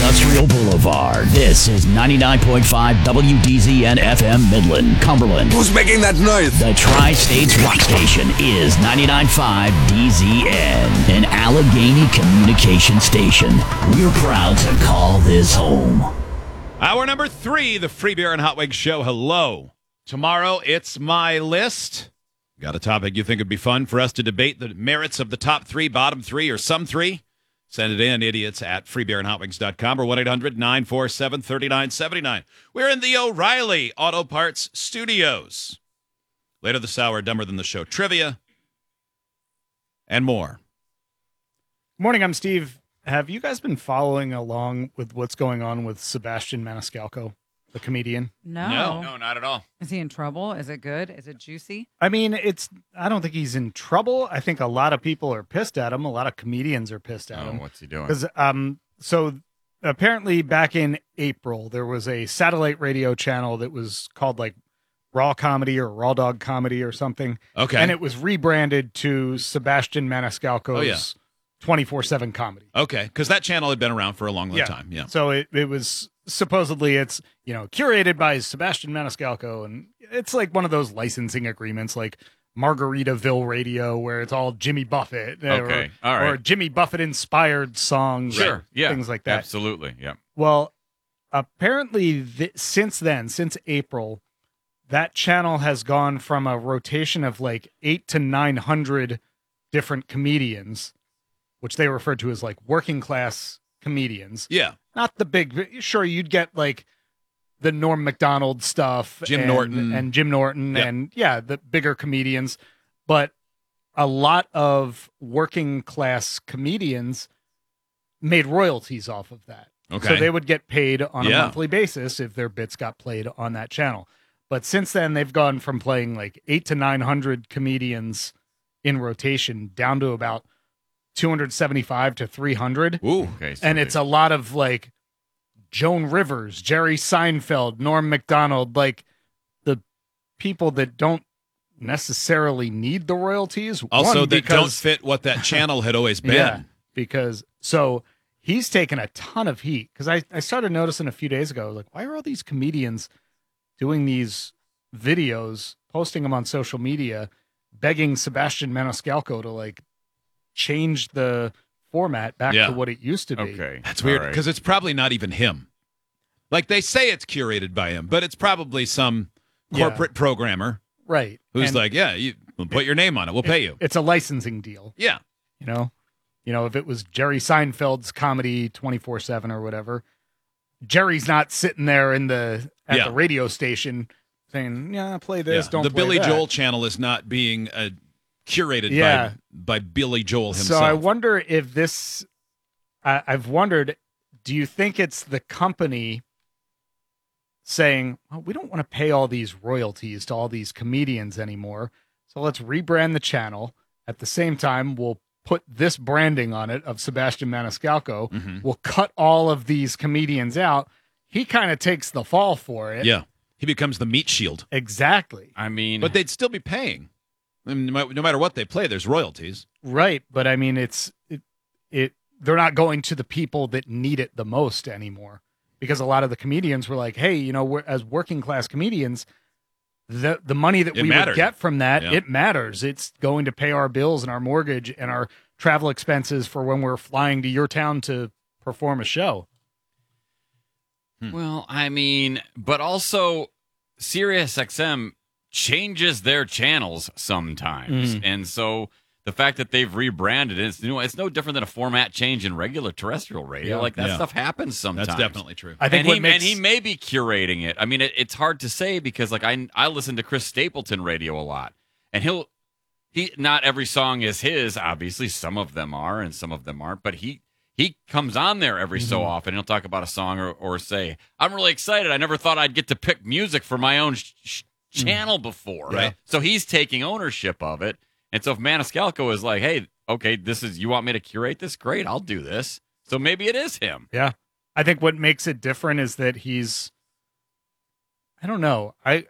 Industrial Boulevard. This is 99.5 WDZN FM Midland, Cumberland. Who's making that noise? The Tri-States Rock Station is 99.5 DZN, an Allegheny communication station. We're proud to call this home. Hour number 3, the Free Beer and Hot Wings Show. Hello. Tomorrow, it's my list. Got a topic you think would be fun for us to debate the merits of the top 3, bottom 3, or some 3? Send it in, idiots, at freebeerandhotwings.com or 1-800-947-3979. We're in the O'Reilly Auto Parts Studios. Later this hour, Dumber Than the Show trivia and more. Morning, I'm Steve. Have you guys been following along with what's going on with Sebastian Maniscalco, the comedian? No. No, not at all. Is he in trouble? Is it good? Is it juicy? I mean, I don't think he's in trouble. I think a lot of people are pissed at him. A lot of comedians are pissed at him. What's he doing? Because so apparently back in April, there was a satellite radio channel that was called like Raw Comedy or Raw Dog Comedy or something. Okay. And it was rebranded to Sebastian Maniscalco's 24/7 comedy. Okay, because that channel had been around for a long time. Yeah. So it was supposedly it's, curated by Sebastian Maniscalco, and it's like one of those licensing agreements like Margaritaville Radio where it's all Jimmy Buffett Okay, all right. or Jimmy Buffett inspired songs, Sure, yeah. things like that. Absolutely, yeah. Well, apparently since April, that channel has gone from a rotation of like 800 to 900 different comedians, which they refer to as like working class comedians. Yeah. Not the big, sure, you'd get like the Norm Macdonald stuff, Jim and Norton, Yep. And the bigger comedians, but a lot of working class comedians made royalties off of that. Okay. So they would get paid on a monthly basis if their bits got played on that channel. But since then, they've gone from playing like 800 to 900 comedians in rotation down to about 275 to 300. Ooh. Okay, so And it's a lot of like Joan Rivers, Jerry Seinfeld, Norm Macdonald, like the people that don't necessarily need the royalties. Also, One, that don't because, fit what that channel had always been. yeah, because so he's taken a ton of heat because I started noticing a few days ago, like, why are all these comedians doing these videos, posting them on social media, begging Sebastian Maniscalco to like change the format back Yeah. to what it used to be. Okay. That's weird all right. because it's probably not even him. Like they say it's curated by him, but it's probably some corporate programmer Right. who's And like, we'll put your name on it. We'll pay you. it's a licensing deal, Yeah. if it was Jerry Seinfeld's comedy 24/7 or whatever, Jerry's not sitting there at the radio station saying, "Yeah, play this, Yeah. don't The play Billy that." Joel channel is not being curated Yeah. by Billy Joel himself. So I wonder if this. I've wondered. Do you think it's the company saying, well, we don't want to pay all these royalties to all these comedians anymore, so let's rebrand the channel. At the same time, we'll put this branding on it of Sebastian Maniscalco. Mhm. We'll cut all of these comedians out. He kind of takes the fall for it. Yeah. He becomes the meat shield. Exactly. I mean, But they'd still be paying. I mean, no matter what they play, there's royalties. Right. But I mean, they're not going to the people that need it the most anymore, because a lot of the comedians were like, hey, we're, as working class comedians, the money that It we mattered. would get from that, Yeah. it matters. It's going to pay our bills and our mortgage and our travel expenses for when we're flying to your town to perform a show. well, I mean, but also SiriusXM changes their channels sometimes. And so the fact that they've rebranded it, it's no different than a format change in regular terrestrial radio. Yeah. Like that Yeah. stuff happens sometimes. That's definitely true. I think And he may be curating it. I mean, it's hard to say because like I listen to Chris Stapleton radio a lot, and he not every song is his. Obviously, some of them are and some of them aren't. But he comes on there every so often. And he'll talk about a song or say, "I'm really excited. I never thought I'd get to pick music for my own channel before." Right. So he's taking ownership of it. And so if Maniscalco is like, "Hey, okay, you want me to curate this? Great, I'll do this." So maybe it is him. Yeah. I think what makes it different is that I don't know. I